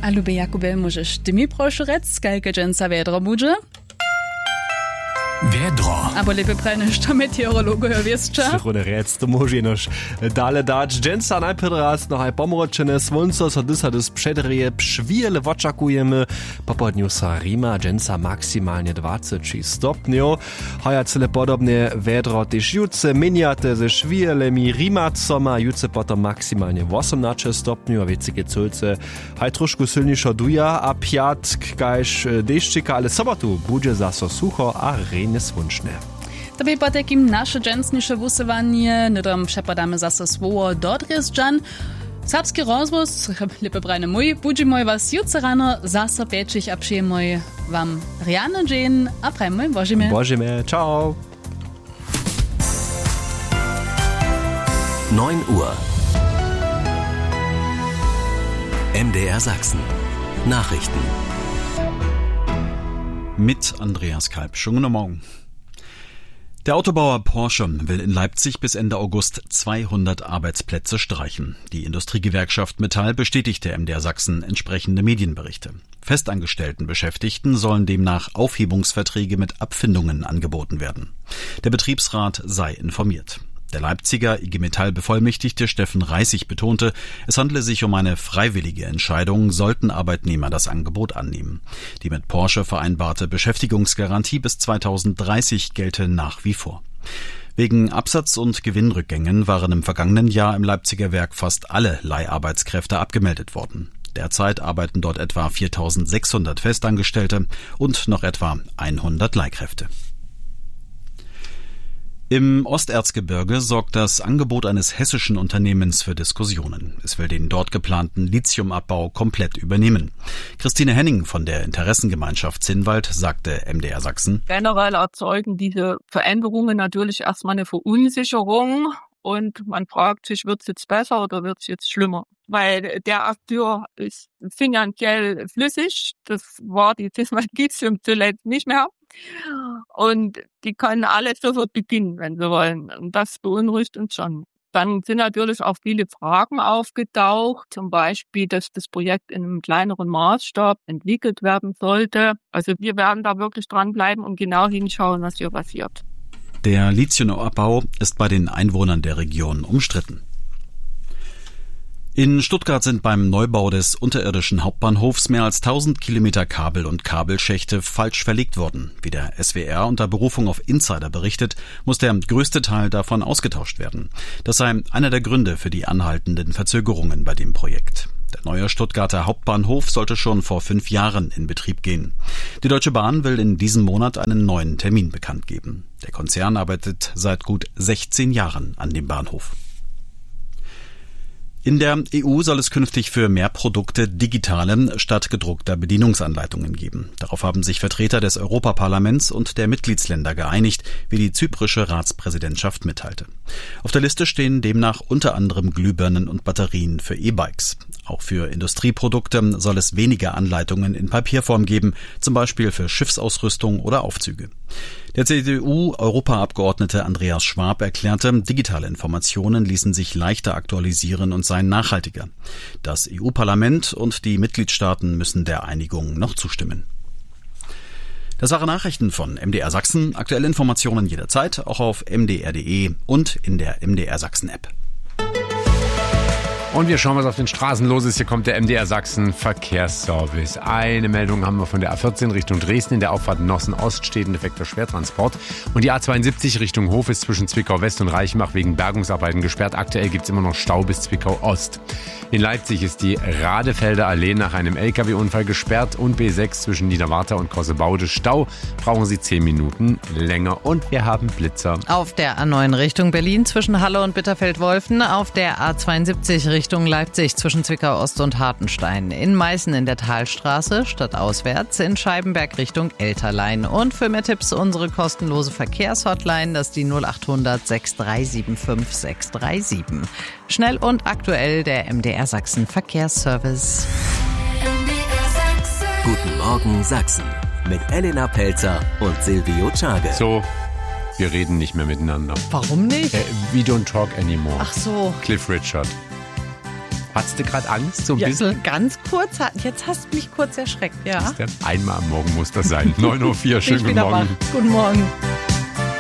Alube Jakubel możesz tymi proszurec, skalke dżęsa wiadro budże? Wiadro. Aber lepiej prajnisz to meteorologoja wieszcza? Psychoderec, to może noż dalej dać. Dżęsa najpierw raz noch ein pomroczene słońce, so dysa dys przedreje przywiele oczekujemy. Po południu sa rima dżęsa maksymalnie 23 stopniów. Haja cele podobnie wiadro też jutce miniate ze szwielemi rimacoma, jutce potom maksymalnie 18 stopniów, a wieckie culce haj troszkę silniejszo duja, a piatk kajś deszczyka, ale sobotu będzie zaso sucho, a nesłonczne. To by po takim nasze dżęsniejsze wusywanie, nydom przepadamy zase słowo do Dresdżan. Serbski rozwóz, lepiej brajny mój, budzimy was jutro rano zase pieczich, a przyjemmy wam riany dzień, a prajmy, bożymy. Bożymy, ciao. 9 Uhr. MDR Sachsen. Nachrichten. Mit Andreas Kalb. Schönen guten Morgen. Der Autobauer Porsche will in Leipzig bis Ende August 200 Arbeitsplätze streichen. Die Industriegewerkschaft Metall bestätigte MDR Sachsen entsprechende Medienberichte. Festangestellten Beschäftigten sollen demnach Aufhebungsverträge mit Abfindungen angeboten werden. Der Betriebsrat sei informiert. Der Leipziger IG Metall-Bevollmächtigte Steffen Reissig betonte, es handle sich um eine freiwillige Entscheidung, sollten Arbeitnehmer das Angebot annehmen. Die mit Porsche vereinbarte Beschäftigungsgarantie bis 2030 gelte nach wie vor. Wegen Absatz- und Gewinnrückgängen waren im vergangenen Jahr im Leipziger Werk fast alle Leiharbeitskräfte abgemeldet worden. Derzeit arbeiten dort etwa 4.600 Festangestellte und noch etwa 100 Leihkräfte. Im Osterzgebirge sorgt das Angebot eines hessischen Unternehmens für Diskussionen. Es will den dort geplanten Lithiumabbau komplett übernehmen. Christine Henning von der Interessengemeinschaft Zinnwald sagte MDR Sachsen: Generell erzeugen diese Veränderungen natürlich erstmal eine Verunsicherung und man fragt sich, wird es jetzt besser oder wird es jetzt schlimmer? Weil der Akteur ist finanziell flüssig, das war die Zinnwald Lithium zuletzt nicht mehr. Und die können alles sofort beginnen, wenn sie wollen. Und das beunruhigt uns schon. Dann sind natürlich auch viele Fragen aufgetaucht, zum Beispiel, dass das Projekt in einem kleineren Maßstab entwickelt werden sollte. Also wir werden da wirklich dranbleiben und genau hinschauen, was hier passiert. Der Lithiumabbau ist bei den Einwohnern der Region umstritten. In Stuttgart sind beim Neubau des unterirdischen Hauptbahnhofs mehr als 1000 Kilometer Kabel und Kabelschächte falsch verlegt worden. Wie der SWR unter Berufung auf Insider berichtet, muss der größte Teil davon ausgetauscht werden. Das sei einer der Gründe für die anhaltenden Verzögerungen bei dem Projekt. Der neue Stuttgarter Hauptbahnhof sollte schon vor 5 Jahren in Betrieb gehen. Die Deutsche Bahn will in diesem Monat einen neuen Termin bekannt geben. Der Konzern arbeitet seit gut 16 Jahren an dem Bahnhof. In der EU soll es künftig für mehr Produkte digitale statt gedruckter Bedienungsanleitungen geben. Darauf haben sich Vertreter des Europaparlaments und der Mitgliedsländer geeinigt, wie die zyprische Ratspräsidentschaft mitteilte. Auf der Liste stehen demnach unter anderem Glühbirnen und Batterien für E-Bikes. Auch für Industrieprodukte soll es weniger Anleitungen in Papierform geben, zum Beispiel für Schiffsausrüstung oder Aufzüge. Der CDU-Europaabgeordnete Andreas Schwab erklärte, digitale Informationen ließen sich leichter aktualisieren und seien nachhaltiger. Das EU-Parlament und die Mitgliedstaaten müssen der Einigung noch zustimmen. Das waren Nachrichten von MDR Sachsen. Aktuelle Informationen jederzeit, auch auf mdr.de und in der MDR Sachsen-App. Und wir schauen, was auf den Straßen los ist. Hier kommt der MDR Sachsen Verkehrsservice. Eine Meldung haben wir von der A14 Richtung Dresden. In der Auffahrt Nossen-Ost steht ein defekter Schwertransport. Und die A72 Richtung Hof ist zwischen Zwickau West und Reichenbach wegen Bergungsarbeiten gesperrt. Aktuell gibt es immer noch Stau bis Zwickau Ost. In Leipzig ist die Radefelder Allee nach einem LKW-Unfall gesperrt und B6 zwischen Niederwarta und Kossebaude Stau. Brauchen Sie 10 Minuten länger und wir haben Blitzer. Auf der A9 Richtung Berlin zwischen Halle und Bitterfeld-Wolfen. Auf der A72 Richtung Leipzig zwischen Zwickau Ost und Hartenstein. In Meißen in der Talstraße stadtauswärts. In Scheibenberg Richtung Elterlein. Und für mehr Tipps unsere kostenlose Verkehrshotline. Das ist die 0800 6375 637. Schnell und aktuell der MDR Sachsen Verkehrsservice. Guten Morgen Sachsen mit Elena Pelzer und Silvio Czage. So, wir reden nicht mehr miteinander. Warum nicht? We don't talk anymore. Ach so. Cliff Richard. Hattest du gerade Angst, so ein Ja, bisschen? ganz kurz. Jetzt hast du mich kurz erschreckt, ja. Einmal am Morgen muss das sein. 9:04 Uhr, schönen Ich guten wieder Morgen. wach. Guten Morgen.